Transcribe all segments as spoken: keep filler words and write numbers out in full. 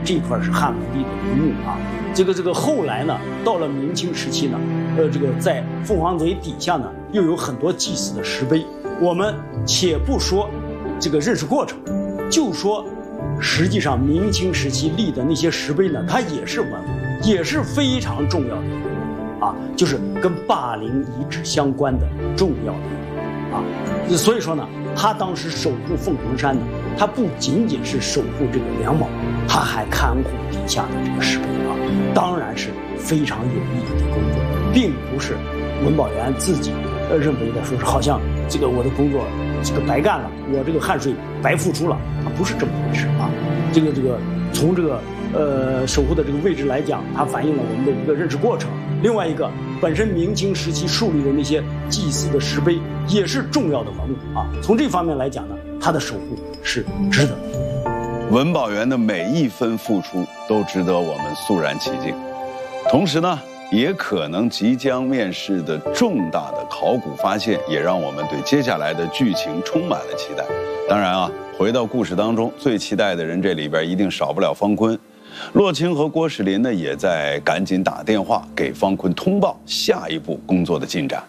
这一块是汉武帝的陵墓啊。这个这个后来呢，到了明清时期呢，呃，这个在凤凰嘴底下呢，又有很多祭祀的石碑。我们且不说这个认识过程，就说实际上明清时期立的那些石碑呢，它也是文物，也是非常重要的一个啊，就是跟霸陵遗址相关的重要的一个啊。所以说呢，他当时守护凤凰山呢，他不仅仅是守护这个粮堡，他还看护底下的这个石碑啊，当然是非常有意义的工作，并不是文保元自己呃认为的说是好像这个我的工作这个白干了，我这个汗水白付出了，它不是这么回事啊。这个这个从这个呃守护的这个位置来讲，它反映了我们的一个认识过程。另外一个，本身明清时期树立的那些祭祀的石碑也是重要的文物啊。从这方面来讲呢，它的守护是值得的。 文保元的每一分付出都值得我们肃然起敬，同时呢，也可能即将面世的重大的考古发现，也让我们对接下来的剧情充满了期待。当然啊，回到故事当中，最期待的人这里边一定少不了方坤。洛清和郭士林呢，也在赶紧打电话给方坤通报下一步工作的进展。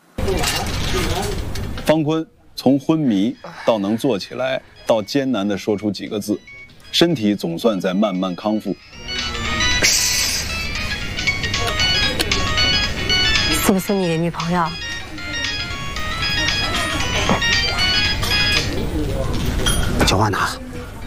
方坤从昏迷到能坐起来，到艰难地说出几个字，身体总算在慢慢康复。 是不是你的女朋友？ 叫我哪？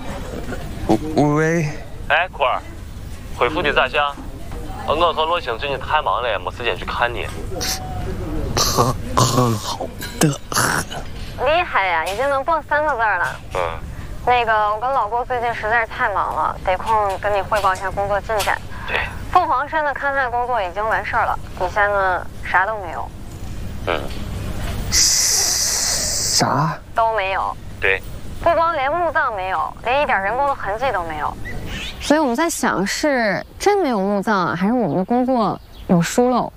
喂。 哎，坤儿，恢复的咋样？我和洛星最近太忙了，没时间去看你。 很很好的很。 厉害呀，已经能蹦三个字了。 嗯。 那个，我跟老郭最近实在是太忙了，得空跟你汇报一下工作进展。 对。 凤凰山的勘探工作已经完事儿了，底下呢啥都没有。 嗯。 啥？ 都没有。 对。 不光连墓葬没有，连一点人工的痕迹都没有。所以我们在想，是真没有墓葬，还是我们的工作有疏漏？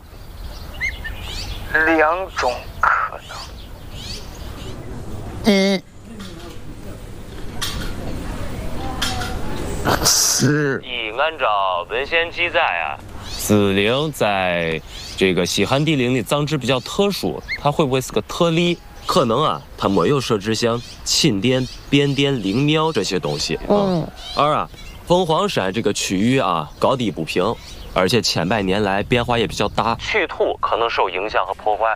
两种可能。一是一按照文献记载啊，子陵在这个西汉帝陵的葬制比较特殊，它会不会是个特例？可能啊，它没有设置像寝殿、便殿、灵庙这些东西。嗯。二啊。凤凰山这个区域啊，高低不平，而且千百年来变化也比较大，去土可能受影响和破坏。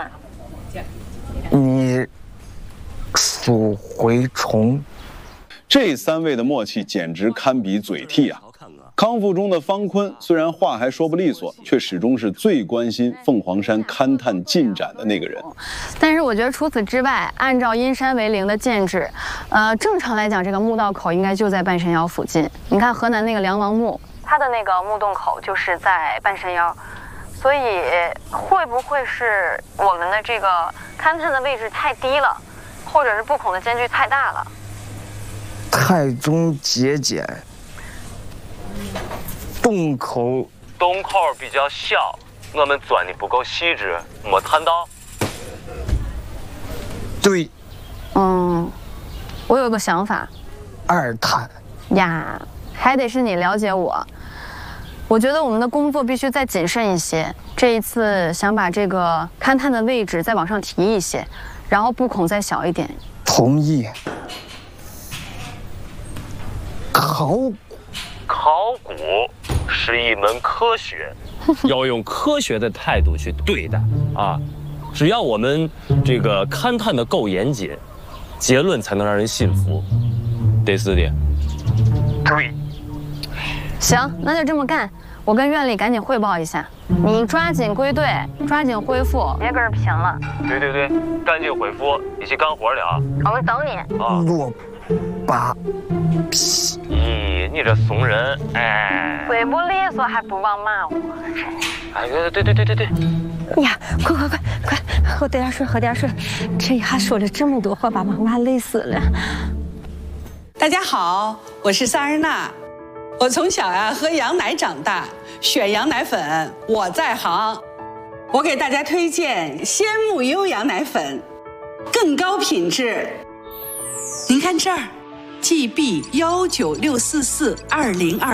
嗯，你属蛔虫。 这三位的默契简直堪比嘴替啊！康复中的方坤虽然话还说不利索，却始终是最关心凤凰山勘探进展的那个人。 但是我觉得除此之外，按照阴山为陵的建制，呃，正常来讲，这个墓道口应该就在半山腰附近。你看河南那个梁王墓，它的那个墓洞口就是在半山腰，所以会不会是我们的这个勘探的位置太低了，或者是布孔的间距太大了？ 太中节俭。洞口洞口比较小，我们钻的不够细致，没探到。 对。 嗯，我有个想法。 二探。 呀，还得是你了解我。我觉得我们的工作必须再谨慎一些。这一次想把这个勘探的位置再往上提一些，然后布孔再小一点。 同意。考古。 考古是一门科学，要用科学的态度去对待啊！只要我们这个勘探的够严谨，结论才能让人信服。第四点， 对。 行，那就这么干。我跟院里赶紧汇报一下，你抓紧归队，抓紧恢复，别搁这贫了。 对对对，赶紧恢复，一起干活了啊！ 我们等你啊！ 落把皮。 咦，你这怂人，哎， 嘴不利索还不忘骂我， 哎，对对对对对。 呀，快快快快，喝点水，喝点水。这一下说了这么多话，把妈妈累死了。 大家好，我是萨日娜。我从小呀、啊、喝羊奶长大，选羊奶粉我在行。我给大家推荐鲜木优羊奶粉，更高品质。您看这儿 ，G B 幺九六四四二零二。